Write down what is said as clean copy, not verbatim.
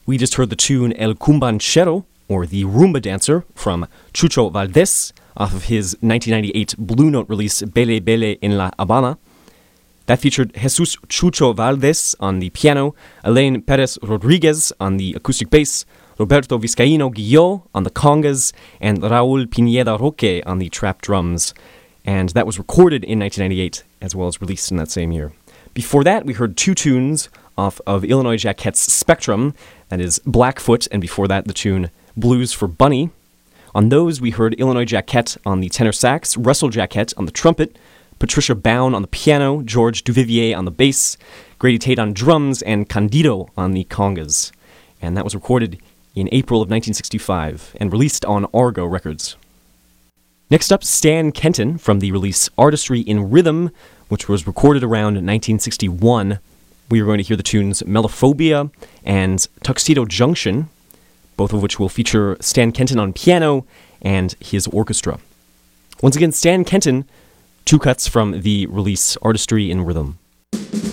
We just heard the tune El Cumbanchero, or the Rumba Dancer, from Chucho Valdés, off of his 1998 Blue Note release Bele Bele en La Habana. That featured Jesus Chucho Valdés on the piano, Elaine Perez Rodriguez on the acoustic bass, Roberto Vizcaíno Guillot on the congas, and Raúl Pineda Roque on the trap drums. And that was recorded in 1998, as well as released in that same year. Before that, we heard two tunes off of Illinois Jacquette's Spectrum, that is Blackfoot, and before that, the tune Blues for Bunny. On those, we heard Illinois Jacquette on the tenor sax, Russell Jacquette on the trumpet, Patricia Bown on the piano, George Duvivier on the bass, Grady Tate on drums, and Candido on the congas. And that was recorded in April of 1965 and released on Argo Records. Next up, Stan Kenton from the release Artistry in Rhythm, which was recorded around 1961. We are going to hear the tunes Melophobia and Tuxedo Junction, both of which will feature Stan Kenton on piano and his orchestra. Once again, Stan Kenton, two cuts from the release Artistry in Rhythm.